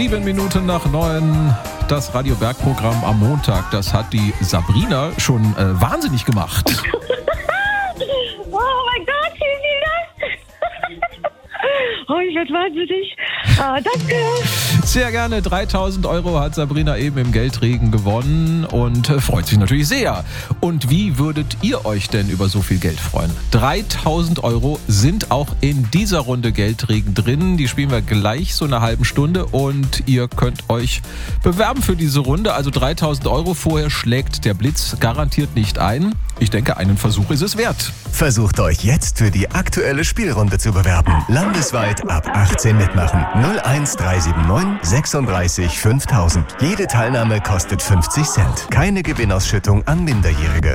7 Minuten nach 9, das Radio Berg-Programm am Montag. Das hat die Sabrina schon wahnsinnig gemacht. Oh mein Gott, wie das? Oh, ich werde wahnsinnig. Danke. Sehr gerne. 3.000 Euro hat Sabrina eben im Geldregen gewonnen und freut sich natürlich sehr. Und wie würdet ihr euch denn über so viel Geld freuen? 3.000 Euro sind auch in dieser Runde Geldregen drin. Die spielen wir gleich so eine halbe Stunde und ihr könnt euch bewerben für diese Runde. Also 3.000 Euro. Vorher schlägt der Blitz garantiert nicht ein. Ich denke, einen Versuch ist es wert. Versucht euch jetzt für die aktuelle Spielrunde zu bewerben. Landesweit ab 18 mitmachen. 01379 36 5000. Jede Teilnahme kostet 50 Cent. Keine Gewinnausschüttung an Minderjährige.